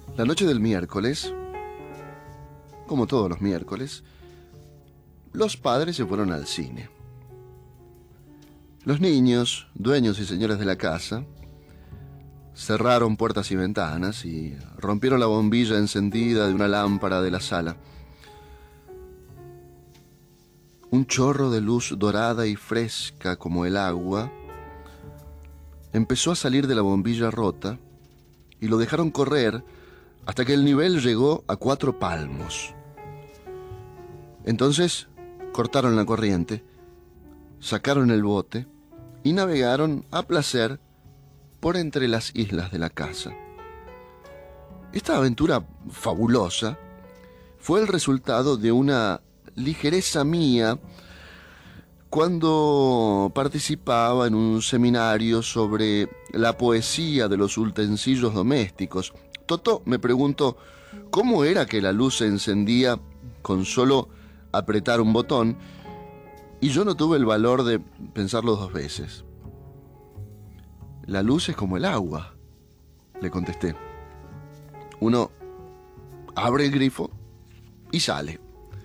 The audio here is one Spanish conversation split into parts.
La noche del miércoles, como todos los miércoles, los padres se fueron al cine. Los niños, dueños y señores de la casa, cerraron puertas y ventanas y rompieron la bombilla encendida de una lámpara de la sala. Un chorro de luz dorada y fresca como el agua empezó a salir de la bombilla rota y lo dejaron correr hasta que el nivel llegó a 4 palmos. Entonces cortaron la corriente, sacaron el bote y navegaron a placer por entre las islas de la casa. Esta aventura fabulosa fue el resultado de una ligereza mía cuando participaba en un seminario sobre la poesía de los utensilios domésticos. Totó me preguntó cómo era que la luz se encendía con solo apretar un botón, y yo no tuve el valor de pensarlo 2 veces. La luz es como el agua, le contesté. Uno abre el grifo y sale.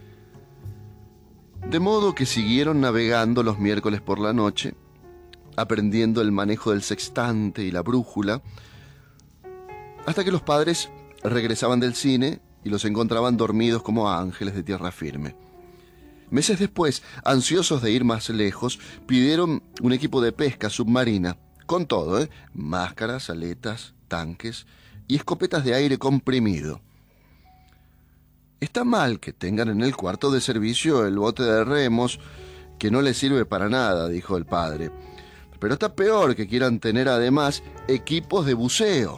De modo que siguieron navegando los miércoles por la noche, aprendiendo el manejo del sextante y la brújula, hasta que los padres regresaban del cine y los encontraban dormidos como ángeles de tierra firme. Meses después, ansiosos de ir más lejos, pidieron un equipo de pesca submarina, con todo, máscaras, aletas, tanques y escopetas de aire comprimido. Está mal que tengan en el cuarto de servicio el bote de remos, que no les sirve para nada, dijo el padre. Pero está peor que quieran tener además equipos de buceo.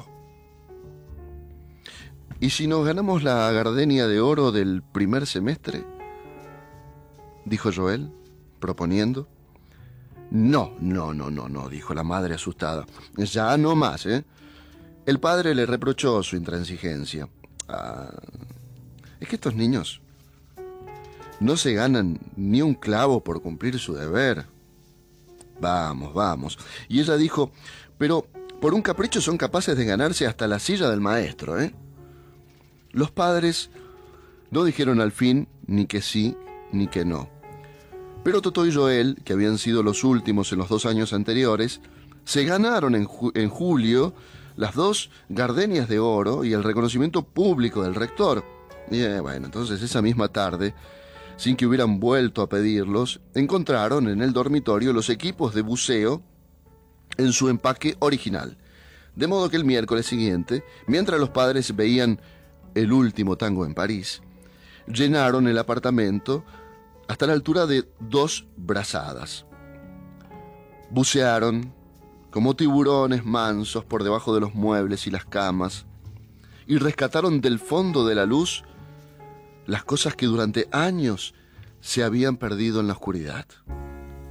¿Y si nos ganamos la gardenia de oro del primer semestre?, dijo Joel, proponiendo. No, dijo la madre asustada. Ya no más, El padre le reprochó su intransigencia. Es que estos niños no se ganan ni un clavo por cumplir su deber. Vamos. Y ella dijo, pero por un capricho son capaces de ganarse hasta la silla del maestro, Los padres no dijeron al fin ni que sí ni que no. Pero Totó y Joel, que habían sido los últimos en los 2 años anteriores, se ganaron en julio las 2 gardenias de oro y el reconocimiento público del rector. Y entonces esa misma tarde, sin que hubieran vuelto a pedirlos, encontraron en el dormitorio los equipos de buceo en su empaque original. De modo que el miércoles siguiente, mientras los padres veían El último tango en París, llenaron el apartamento hasta la altura de 2 brazadas. Bucearon como tiburones mansos por debajo de los muebles y las camas y rescataron del fondo de la luz las cosas que durante años se habían perdido en la oscuridad.